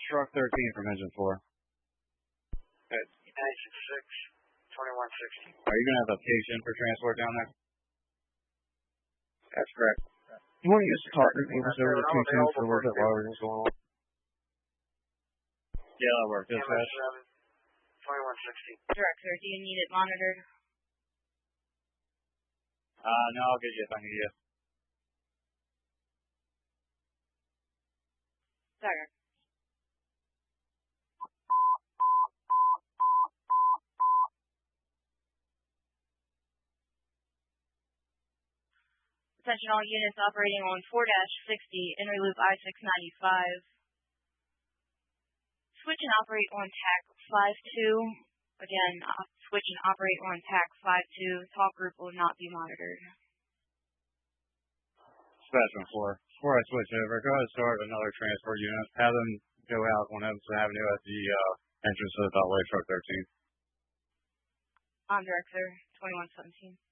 Truck 13 from Engine 4. Good. 966, 2160. Are you going to have a patient for transport down there? That's correct. You want to use the car to move us over to 22 for a little bit while everything's going on? Yeah, that'll work. Dispatch. 2160. Director, do you need it monitored? No, I'll get you if I need you. Sorry. Attention all units operating on 4-60, inner loop I-695. Switch and operate on TAC 52. Again, switch and operate on TAC 52. Talk group will not be monitored. Dispatch 1-4. Before I switch over, go ahead and start another transport unit. Have them go out on Evanston Avenue at the entrance to the Beltway Truck 13. On Director, 2117.